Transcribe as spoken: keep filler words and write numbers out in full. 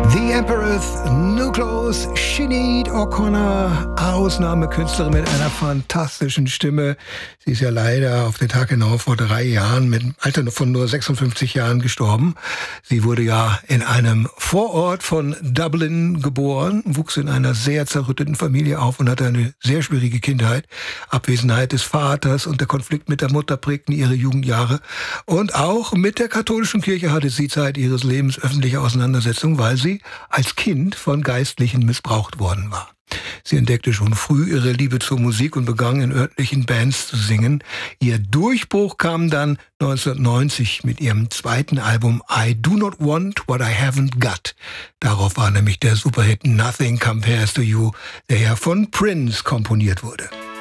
The Emperor's New Clothes, Sinead O'Connor, Ausnahmekünstlerin mit einer fantastischen Stimme. Sie ist ja leider auf den Tag genau vor drei Jahren mit einem Alter von nur sechsundfünfzig Jahren gestorben. Sie wurde ja in einem Vorort von Dublin geboren, wuchs in einer sehr zerrütteten Familie auf und hatte eine sehr schwierige Kindheit. Abwesenheit des Vaters und der Konflikt mit der Mutter prägten ihre Jugendjahre. Und auch mit der katholischen Kirche hatte sie Zeit ihres Lebens öffentliche Auseinandersetzung, weil sie als Kind von Geistlichen missbraucht worden war. Sie entdeckte schon früh ihre Liebe zur Musik und begann in örtlichen Bands zu singen. Ihr Durchbruch kam dann neunzehnhundertneunzig mit ihrem zweiten Album I Do Not Want What I Haven't Got. Darauf war nämlich der Superhit Nothing Compares to You, der ja von Prince komponiert wurde.